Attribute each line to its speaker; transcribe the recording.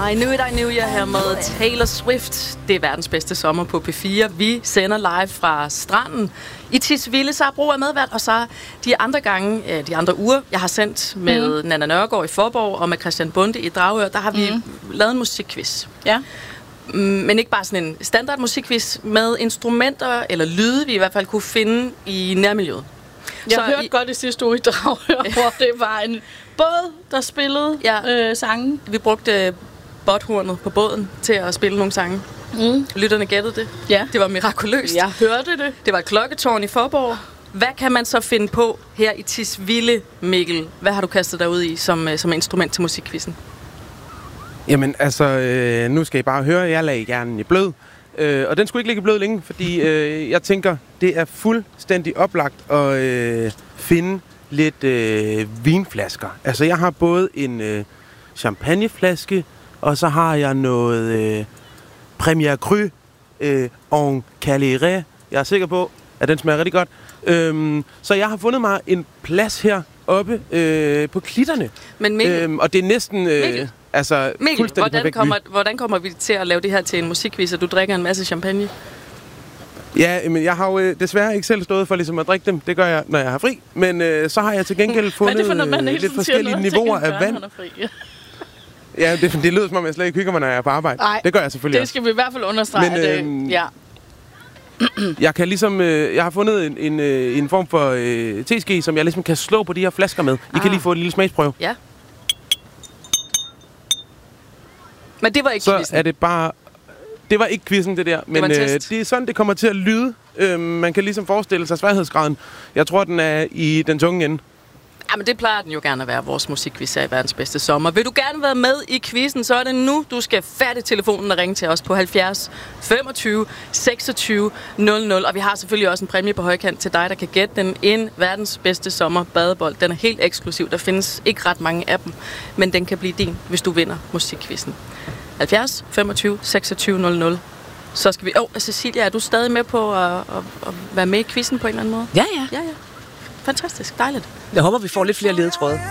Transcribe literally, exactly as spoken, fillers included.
Speaker 1: I Knew It, I Knew You her med Taylor Swift. Det er verdens bedste sommer på P fire. Vi sender live fra stranden i Tisvilde. Sara Bro er medvært, og så de andre gange, de andre uger, jeg har sendt med mm. Nanna Nørgaard i Forborg og med Christian Bonde i Dragør, der har vi mm. lavet en musikquiz.
Speaker 2: Ja.
Speaker 1: Men ikke bare sådan en standard musikquiz med instrumenter eller lyde, vi i hvert fald kunne finde i nærmiljøet.
Speaker 2: Jeg så hørte i, godt i sidste uge i Dragør, hvor det var en båd, der spillede ja, øh, sange.
Speaker 1: Vi brugte botthornet på båden til at spille nogle sange. Mm. Lytterne gættede det.
Speaker 2: Ja.
Speaker 1: Det var mirakuløst.
Speaker 2: Jeg hørte det.
Speaker 1: Det var et klokketårn i Forborg. Hvad kan man så finde på her i Tisvilde, Mikkel? Hvad har du kastet dig ud i som, som instrument til musikquizzen?
Speaker 3: Jamen, altså, øh, nu skal I bare høre, jeg lagde gerne i blød. Øh, og den skulle ikke ligge blød længe, fordi øh, jeg tænker, det er fuldstændig oplagt at øh, finde lidt øh, vinflasker. Altså, jeg har både en øh, champagneflaske, og så har jeg noget øh, Premier Cru øh, en Caléré. Jeg er sikker på, at den smager rigtig godt. Øhm, så jeg har fundet mig en plads her oppe øh, på klitterne.
Speaker 1: Men Mikkel,
Speaker 3: øhm, og det er næsten øh, altså
Speaker 1: Mikkel, hvordan kommer, hvordan kommer vi til at lave det her til en musikquiz, og du drikker en masse champagne?
Speaker 3: Ja, men jeg har jo øh, desværre ikke selv stået for ligesom at drikke dem. Det gør jeg, når jeg har fri. Men øh, så har jeg til gengæld fundet øh, lidt forskellige niveauer af vand. Ja, det, det lyder som om, jeg slet ikke hygger mig, når jeg er på arbejde.
Speaker 2: Ej,
Speaker 3: det gør jeg selvfølgelig
Speaker 2: det skal også. Vi i hvert fald understrege.
Speaker 3: Men,
Speaker 2: at,
Speaker 3: øh,
Speaker 2: ja.
Speaker 3: Jeg kan ligesom, øh, jeg har fundet en, en, øh, en form for øh, teske, som jeg ligesom kan slå på de her flasker med. I ah. kan lige få en lille smagsprøve.
Speaker 1: Ja. Men det var ikke
Speaker 3: Så
Speaker 1: quizzen.
Speaker 3: er det bare... Det var ikke quizzen, det der. Men det, øh, det er sådan, det kommer til at lyde. Øh, man kan ligesom forestille sig sværhedsgraden. Jeg tror, den er i den tunge ende.
Speaker 1: Jamen, det plejer den jo gerne at være, vores musikquiz er i verdens bedste sommer. Vil du gerne være med i quizzen, så er det nu, du skal fatte telefonen og ringe til os på halvfjerds femogtyve seksogtyve nul nul. Og vi har selvfølgelig også en præmie på højkant til dig, der kan gætte den. En verdens bedste sommer badebold. Den er helt eksklusiv. Der findes ikke ret mange af dem, men den kan blive din, hvis du vinder musikquizzen. halvfjerds femogtyve seksogtyve nul nul. Så skal vi... Åh, oh, Cecilia, er du stadig med på at, at, at være med i quizzen på en eller anden måde?
Speaker 4: Ja, ja.
Speaker 1: Ja, ja. Fantastisk. Dejligt.
Speaker 4: Jeg håber, vi får lidt flere ledetråde.